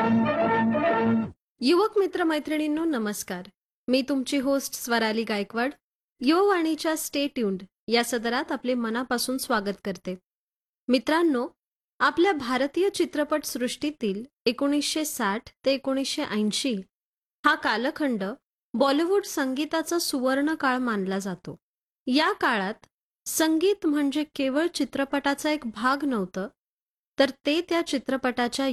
युवक मित्र मैत्रिणींनो नमस्कार. मी तुमची host Swarali Gaikwad. युववाणीच्या stay tuned या सदरात आपले मनापासून स्वागत करते. मित्रांनो, आपल्या भारतीय चित्रपट सृष्टीतील 1960 ते 1980 हा कालखंड बॉलिवूड संगीताचा सुवर्ण काळ मानला जातो. या काळात संगीत म्हणजे केवळ चित्रपटाचा एक भाग नव्हतं, तर ते त्या चित्रपटाच्या